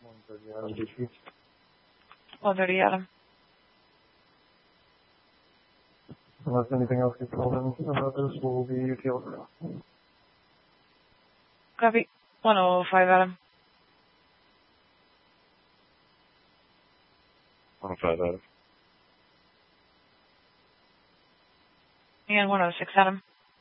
130 Adam. Unless anything else gets called in about this, we'll be UTL. Copy. 105 Adam. 105 Adam. And 106 Adam.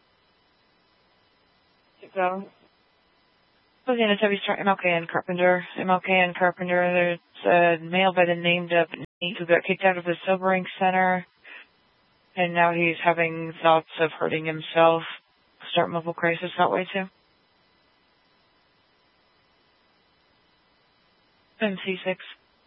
6 Adam. Closing at Heavy Start, MLK and Carpenter. MLK and Carpenter, there's a male by the name of Nate who got kicked out of the sobering center. And now he's having thoughts of hurting himself. Start mobile crisis that way too. MC6.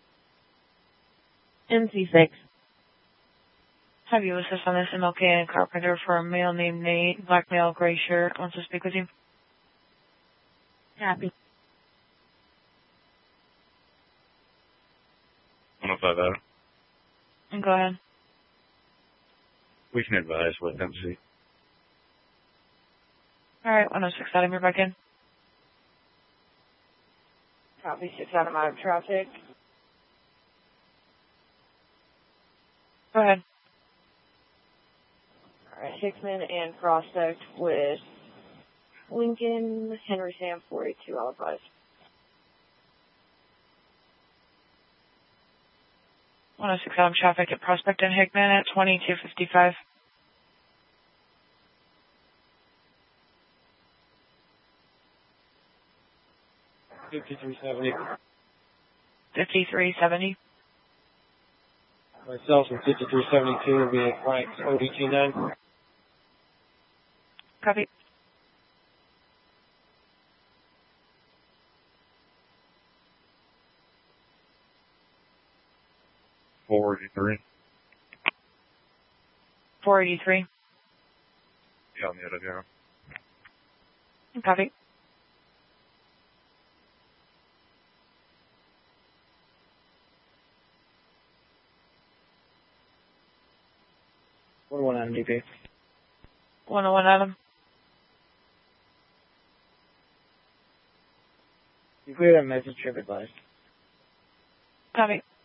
MC6. Have you assist on this MLK and Carpenter for a male named Nate, black male, gray shirt, wants to speak with you? Happy. 105 Adam. And go ahead. We can advise with MC. Alright, 106 Adam, you're back in. Copy. 6 Adam out of traffic. Go ahead. Alright, Hickman and Prospect with Lincoln, Henry Sam 482, I'll advise. 106 Adam, traffic at Prospect and Hickman at 2255. $53.70. 5370. Myself and 5372 will be at Frank's ODG9. Copy. $483. 483. Yeah, on the other zero. Copy. One Adam DP. 101 Adam. You clear that message, trip advised. Copy.